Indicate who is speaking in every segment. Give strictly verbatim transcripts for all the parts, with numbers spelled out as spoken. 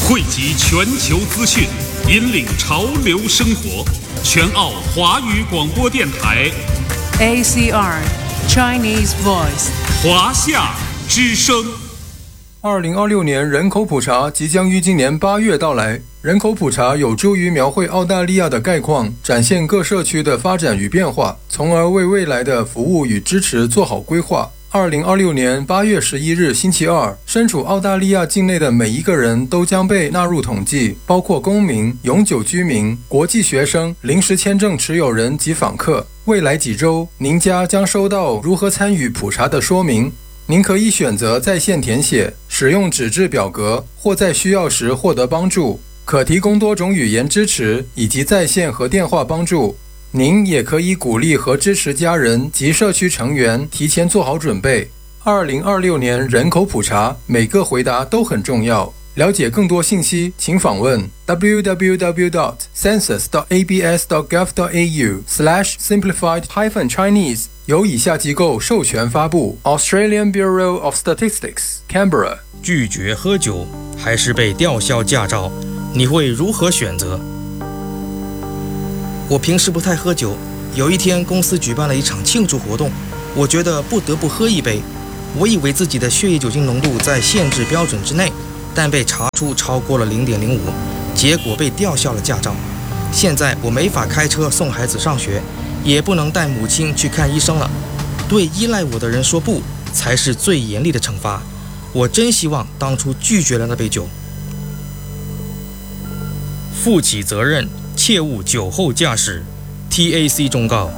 Speaker 1: 汇集全球资讯，引领潮流生活。全澳华语广播电台
Speaker 2: A C R Chinese Voice
Speaker 1: 华夏之声。
Speaker 3: 二零二六年人口普查即将于今年八月到来。人口普查有助于描绘澳大利亚的概况，展现各社区的发展与变化，从而为未来的服务与支持做好规划。二零二六年八月十一日星期二，身处澳大利亚境内的每一个人都将被纳入统计，包括公民、永久居民、国际学生、临时签证持有人及访客。未来几周，您家将收到如何参与普查的说明。您可以选择在线填写，使用纸质表格，或在需要时获得帮助。可提供多种语言支持以及在线和电话帮助。您也可以鼓励和支持家人及社区成员提前做好准备。二零二六年人口普查，每个回答都很重要。了解更多信息，请访问 w w w dot census dot a b s dot gov dot a u slash simplified hyphen Chinese。由以下机构授权发布 ：Australian Bureau of Statistics, Canberra。
Speaker 4: 拒绝喝酒还是被吊销驾照？你会如何选择？我平时不太喝酒，有一天公司举办了一场庆祝活动，我觉得不得不喝一杯。我以为自己的血液酒精浓度在限制标准之内，但被查出超过了 零点零五， 结果被吊销了驾照。现在我没法开车送孩子上学，也不能带母亲去看医生了。对依赖我的人说不，才是最严厉的惩罚。我真希望当初拒绝了那杯酒。负起责任，切勿酒后驾驶。T A C 忠告。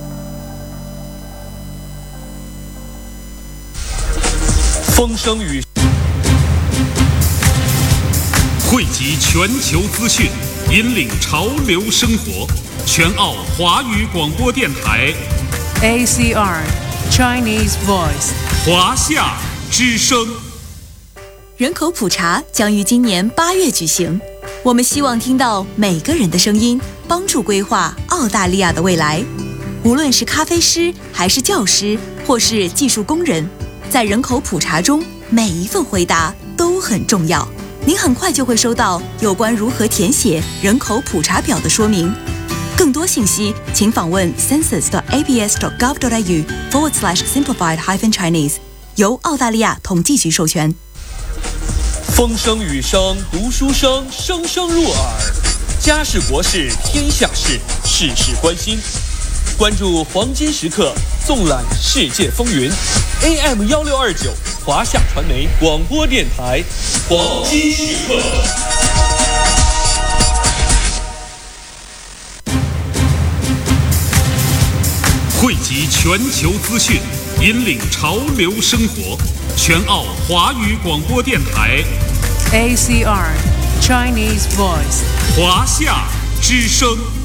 Speaker 1: 风声与汇集全球资讯，引领潮流生活。全澳华语广播电台
Speaker 2: A C R Chinese Voice
Speaker 1: 华夏之声。
Speaker 5: 人口普查将于今年八月举行，我们希望听到每个人的声音，帮助规划澳大利亚的未来。无论是咖啡师，还是教师，或是技术工人，在人口普查中，每一份回答都很重要。您很快就会收到有关如何填写人口普查表的说明。更多信息，请访问 census dot a b s dot gov dot a u forward slash simplified hyphen Chinese， 由澳大利亚统计局授权。
Speaker 6: 风声雨声，读书声，声声入耳。家事国事天下事，事事关心。关注黄金时刻，纵览世界风云。A M 一六二九，华夏传媒广播电台，黄金时刻。
Speaker 1: 汇集全球资讯，引领潮流生活。全澳华语广播电台
Speaker 2: A C R Chinese Voice
Speaker 1: 华夏之声。